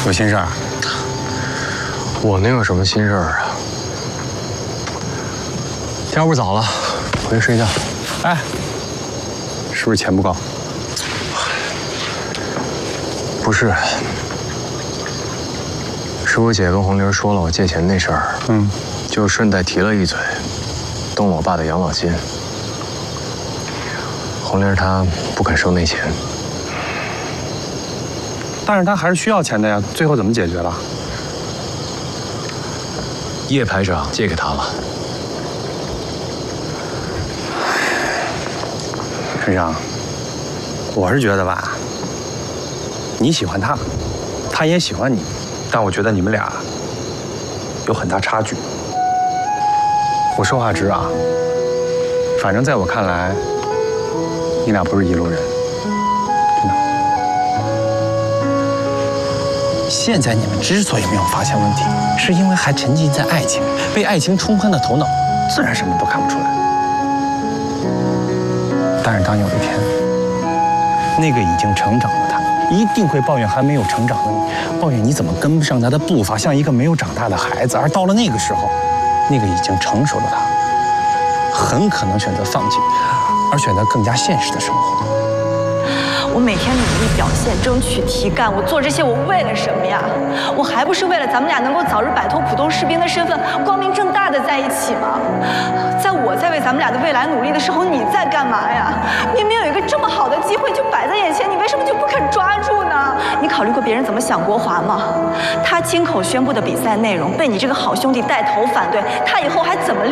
有心事儿？ 我能有什么心事儿啊？天不早了，回去睡觉。 哎，是不是钱不够？ 不是，是我姐跟红玲说了我借钱那事儿，就顺带提了一嘴，动了我爸的养老金。红玲她不肯收那钱， 但是他还是需要钱的呀，最后怎么解决了？ 叶排长借给他了。 陈长，我是觉得吧，你喜欢他，他也喜欢你，但我觉得你们俩有很大差距。我说话直啊，反正在我看来，你俩不是一路人，真的。现在你们之所以没有发现问题，是因为还沉浸在爱情，被爱情冲昏了头脑，自然什么都看不出来。但是当有一天，那个已经成长的他，一定会抱怨还没有成长的你，抱怨你怎么跟不上他的步伐，像一个没有长大的孩子。而到了那个时候，那个已经成熟的他，很可能选择放弃，而选择更加现实的生活。 我每天努力表现，争取提干，我做这些我为了什么呀？我还不是为了咱们俩能够早日摆脱普通士兵的身份，光明正大的在一起吗？在我在为咱们俩的未来努力的时候，你在干嘛呀？明明有一个这么好的机会就摆在眼前，你为什么就不肯抓住呢？你考虑过别人怎么想国华吗？他亲口宣布的比赛内容被你这个好兄弟带头反对，他以后还怎么